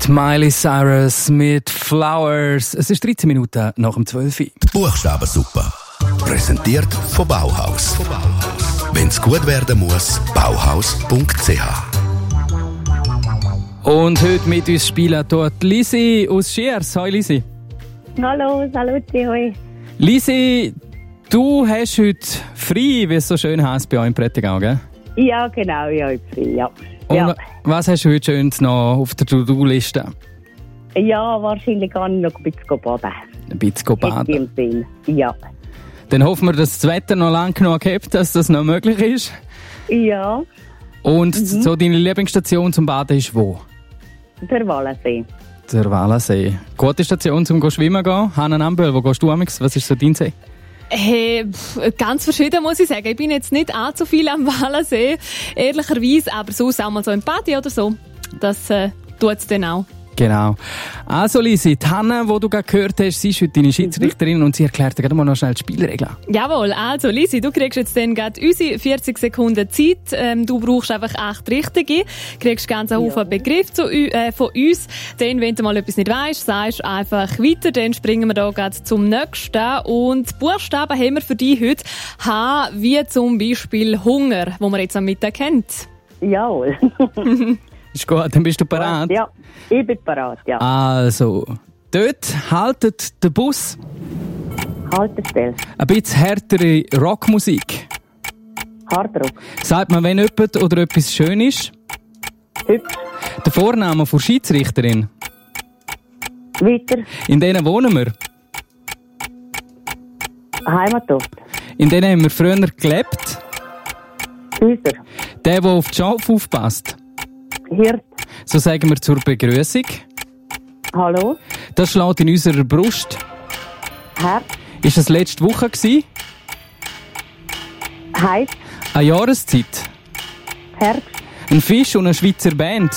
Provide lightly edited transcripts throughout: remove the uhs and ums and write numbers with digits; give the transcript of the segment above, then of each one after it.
Die Miley Cyrus mit Flowers. Es ist 13 Minuten nach dem 12 Uhr. Buchstabensuppe. Präsentiert von Bauhaus. Wenn es gut werden muss, bauhaus.ch. Und heute mit uns spielen dort Lisi aus Schiers. Hoi Lisi. Hallo, saluti, hoi. Lisi, du hast heute frei, wie es so schön heisst bei euch in Prättigau, gell? Ja, genau, ja, ich bin frei, ja. Und Ja. was hast du heute Schönes noch auf der To-Do-Liste? Ja, wahrscheinlich kann ich noch ein bisschen baden. Ein bisschen baden. Im Sinn. Ja. Dann hoffen wir, dass das Wetter noch lang genug hat, dass das noch möglich ist. Ja, Und so deine Lieblingsstation zum Baden ist wo? der Wallensee. Der Walensee. Gute Station zum Schwimmen gehen. Hanna Namböll, wo gehst du amigs? Was ist so dein See? Hey, ganz verschieden muss ich sagen. Ich bin jetzt nicht allzu viel am Wallensee, ehrlicherweise, aber sonst auch mal so im Party oder so. Das tut es dann auch. Genau. Also Lisi, die Hanna, die du gerade gehört hast, sie ist heute deine Schiedsrichterin und sie erklärt dir gerade mal noch schnell die Spielregeln. Jawohl, also Lisi, du kriegst jetzt dann gerade unsere 40 Sekunden Zeit. Du brauchst einfach 8 Richtige, kriegst ganz einen Haufen Begriffe von uns. Dann, wenn du mal etwas nicht weisst, sagst einfach weiter, dann springen wir da gerade zum nächsten. Und Buchstaben haben wir für dich heute H, wie zum Beispiel Hunger, wo man jetzt am Mittag kennt. Jawohl. Ist gut, dann bist du bereit? Ja, ich bin bereit, ja. Also, dort haltet der Bus Haltestelle. ein bisschen härtere Rockmusik. Hardrock. Sagt man, wenn jemand oder etwas schön ist? Hübsch. Der Vorname der Schiedsrichterin. Weiter. In denen wohnen wir. Heimatort. In denen haben wir früher gelebt. Häuser. Der auf die Schafe aufpasst. Hirt. So sagen wir zur Begrüßung. Hallo. Das schlägt in unserer Brust. Herz. Ist es letzte Woche gewesen? Heiß. Eine Jahreszeit. Herbst. Ein Fisch und eine Schweizer Band.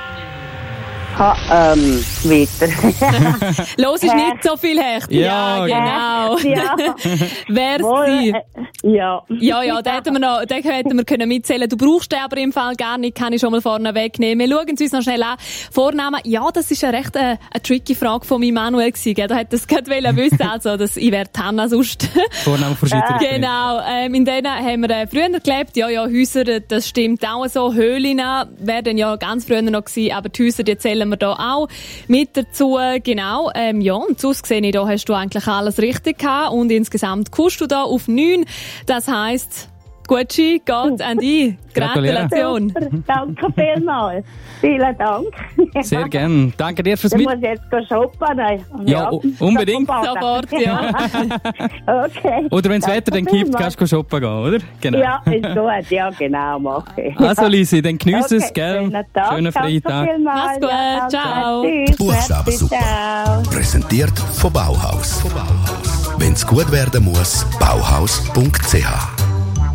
Weiter. Los ist nicht so viel Hecht. Ja, genau. Ja. Wär's Wohl, sie? Ja. Ja, den hätten wir können mitzählen. Du brauchst den aber im Fall gar nicht, kann ich schon mal vorne wegnehmen. Wir schauen es uns noch schnell an. Vornamen, ja, das ist eine recht eine tricky Frage von meinem Manuel gewesen, gell? Da hätte es gerade wissen, also, dass ich wäre Hanna sonst. Vorname von Schiedsrichterin. Genau, in denen haben wir früher gelebt. Ja, Häuser, das stimmt auch so. Höhlen wären dann ja ganz früher noch gewesen, aber die Häuser, die zählen wir da auch mit dazu. Genau, ja, und sonst sehe ich, da hast du eigentlich alles richtig gehabt und insgesamt kommst du da auf 9. Das heisst, Gucci geht an dich. Gratulation. Danke vielmals. Vielen Dank. Sehr gern. Danke dir fürs Dann Mit... muss ich jetzt shoppen. Ja, unbedingt. Sofort, ja. Okay. Oder wenn das Wetter dann kippt, kannst du shoppen gehen, oder? Genau. Ja, ist gut. Ja, genau, mache ich. Also Lisi, dann geniesse es, gell? Schönen Tag. Schönen Freitag. Mach's gut. Ja, Ciao. Tschüss. Buchstabensuppe. Ciao. Präsentiert von Bauhaus. Wenn es gut werden muss, bauhaus.ch.